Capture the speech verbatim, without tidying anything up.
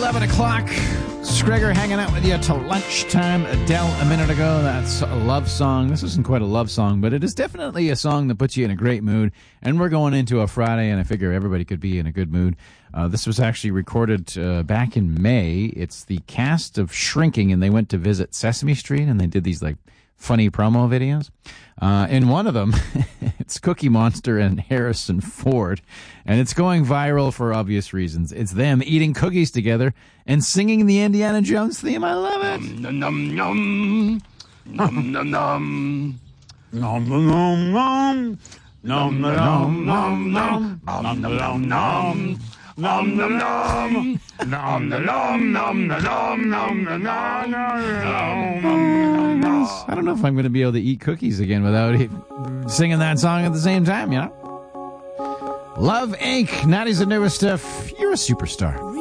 eleven o'clock. Scregor hanging out with you till lunchtime. Adele a minute ago. That's a love song. This isn't quite a love song, but it is definitely a song that puts you in a great mood. And we're going into a Friday, and I figure everybody could be in a good mood. Uh, this was actually recorded uh, back in May. It's the cast of Shrinking, and they went to visit Sesame Street, and they did these like funny promo videos. Uh, in one of them, it's Cookie Monster and Harrison Ford, and it's going viral for obvious reasons. It's them eating cookies together and singing the Indiana Jones theme. I love it. Nom nom nom nom nom nom Nom nom nom nom nom nom nom nom nom nom nom. Nom nom nom nom nom nom nom nom nom nom nom. I don't know if I'm going to be able to eat cookies again without it, singing that song at the same time, you know? Love Incorporated. Natty's the newest stuff. You're a superstar.